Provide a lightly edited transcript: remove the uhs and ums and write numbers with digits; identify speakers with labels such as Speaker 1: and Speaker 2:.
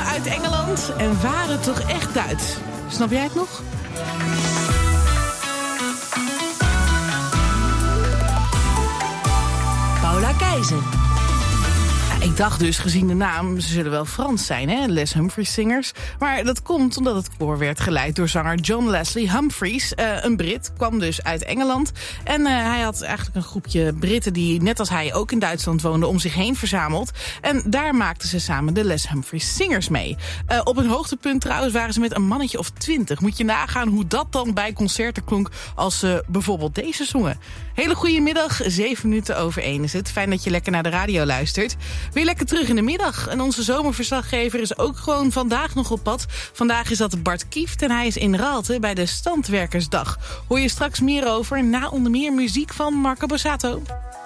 Speaker 1: uit Engeland en waren toch echt Duits. Snap jij het nog? Paula Keizer. Ik dacht dus, gezien de naam, ze zullen wel Frans zijn, hè? Les Humphries Singers. Maar dat komt omdat het koor werd geleid door zanger John Leslie Humphries. Een Brit, kwam dus uit Engeland. En hij had eigenlijk een groepje Britten die net als hij ook in Duitsland woonden om zich heen verzameld. En daar maakten ze samen de Les Humphries Singers mee. Op een hoogtepunt trouwens waren ze met een mannetje of 20. Moet je nagaan hoe dat dan bij concerten klonk als ze bijvoorbeeld deze zongen. Hele goede middag, 7 minuten over 1 is het. Fijn dat je lekker naar de radio luistert. Weer lekker terug in de middag. En onze zomerverslaggever is ook gewoon vandaag nog op pad. Vandaag is dat Bart Kieft en hij is in Raalte bij de Standwerkersdag. Hoor je straks meer over, na onder meer muziek van Marco Borsato.